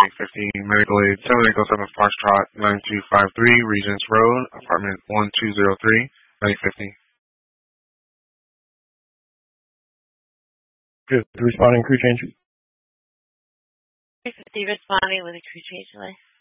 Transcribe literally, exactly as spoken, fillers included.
eight fifty Medical Aid seven Echo seven Foxtrot nine two five three Regents Road, apartment one two zero three, eight fifty. Good. Responding crew change. eight fifty responding with a crew change delay.